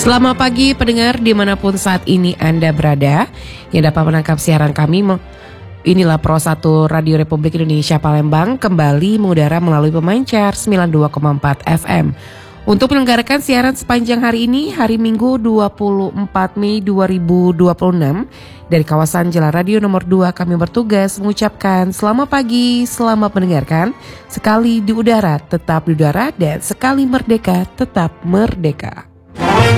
Selamat pagi pendengar dimanapun saat ini Anda berada yang dapat menangkap siaran kami. Inilah Pro 1 Radio Republik Indonesia Palembang kembali mengudara melalui pemancar 92,4 FM. Untuk menyelenggarakan siaran sepanjang hari ini, hari Minggu 24 Mei 2026, dari kawasan Jalan Radio nomor 2 kami bertugas mengucapkan selamat pagi, selamat mendengarkan. Sekali di udara, tetap di udara, dan sekali merdeka, tetap merdeka.